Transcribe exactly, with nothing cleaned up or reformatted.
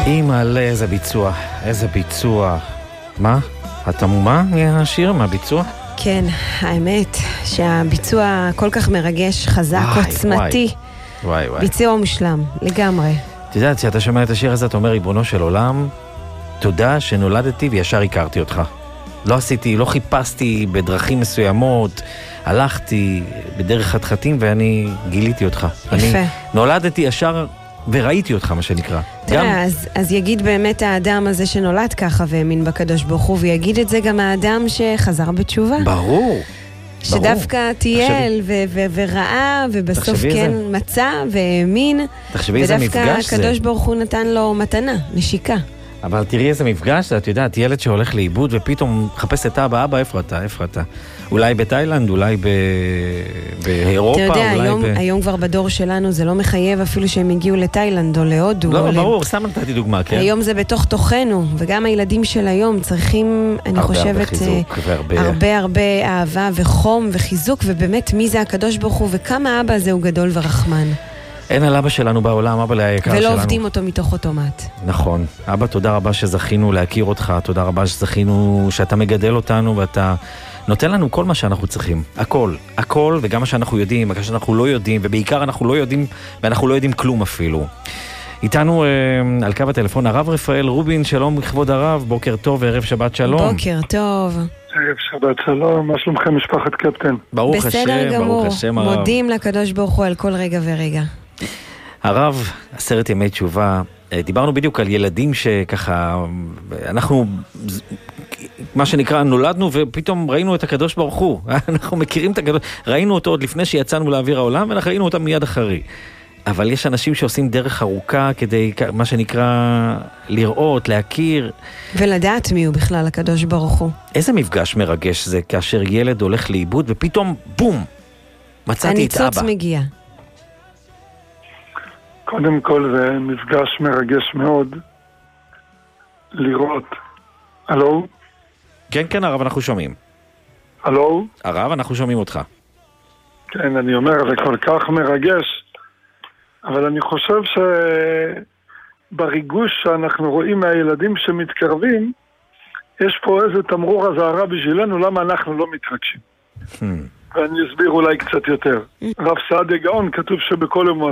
אימא'לה, איזה ביצוע, איזה ביצוע. מה? את עמומה מהשיר, מהביצוע? כן, האמת שהביצוע כל כך מרגש, חזק, וואי, עוצמתי. וואי, וואי. ביצוע מושלם, לגמרי. את יודעת, כשאתה שומע את השיר הזה, אתה אומר, ריבונו של עולם, תודה שנולדתי וישר הכרתי אותך. לא עשיתי, לא חיפשתי בדרכים מסוימות, הלכתי בדרך חתחתים ואני גיליתי אותך. יפה. אני נולדתי ישר וראיתי אותך, מה שנקרא. תראה, גם... אז, אז יגיד באמת האדם הזה שנולד ככה והאמין בקדוש ברוך הוא, ויגיד את זה גם האדם שחזר בתשובה. ברור. שדווקא טייל ו- ו- וראה, ובסוף כן זה... מצא והאמין. תחשבי איזה מפגש זה. ודווקא הקדוש ברוך הוא נתן לו מתנה, נשיקה. אבל תראי איזה מפגש, את יודעת, ילד שהולך לאיבוד ופתאום מחפש את אבא, אבא, איפה אתה, איפה אתה? אולי בתאילנד, אולי ב... באירופה, אתה יודע, אולי היום, ב... היום כבר בדור שלנו זה לא מחייב אפילו שהם הגיעו לתאילנד או להודו. לא, או ברור, סתם נתתי דוגמה, כן? היום זה בתוך תוכנו, וגם הילדים של היום צריכים, אני הרבה, חושבת, הרבה חיזוק, והרבה... הרבה הרבה אהבה וחום וחיזוק, ובאמת מי זה הקדוש ברוך הוא, וכמה אבא הזה הוא גדול ורחמן. אין על אבא שלנו בעולם, אבא היקר שלנו. ולא עובדים אותו מתוך אוטומט. נכון. אבא, תודה רבה שזכינו להכיר אותך, תודה רבה שזכינו שאתה מגדל אותנו ואתה נותן לנו כל מה שאנחנו צריכים. הכל, הכל, וגם מה שאנחנו יודעים, מה שאנחנו לא יודעים, ובעיקר אנחנו לא יודעים, ואנחנו לא יודעים כלום אפילו. איתנו אה, על קו הטלפון הרב רפאל רובין, שלום לכבוד הרב, בוקר טוב וערב שבת שלום. בוקר טוב. ערב שבת שלום, מה שלומכם משפחת קפטן? ברוך השם, ברוך השם הרב. מודים לקדוש ברוך הוא על כל רגע ורגע. הרב, עשרת ימי תשובה, דיברנו בדיוק על ילדים שככה, אנחנו, מה שנקרא, נולדנו ופתאום ראינו את הקדוש ברוך הוא. אנחנו מכירים את הקדוש, ראינו אותו עוד לפני שיצאנו לאוויר העולם, ואנחנו ראינו אותם מיד אחרי. אבל יש אנשים שעושים דרך ארוכה כדי, מה שנקרא, לראות, להכיר. ולדעת מי הוא בכלל הקדוש ברוך הוא. איזה מפגש מרגש זה כאשר ילד הולך לאיבוד ופתאום, בום, מצאתי את אבא. הניצוץ מגיע. קודם כל זה מפגש מרגש מאוד לראות. הלו? כן, כן, הרב, אנחנו שומעים. הלו? הרב, אנחנו שומעים אותך. כן, אני אומר, זה כל כך מרגש, אבל אני חושב שבריגוש שאנחנו רואים מהילדים שמתקרבים, יש פה איזה תמרור הזהרה בשבילנו, למה אנחנו לא מתרגשים. ואני אסביר אולי קצת יותר. רב סעדיה גאון כתוב שבכל יום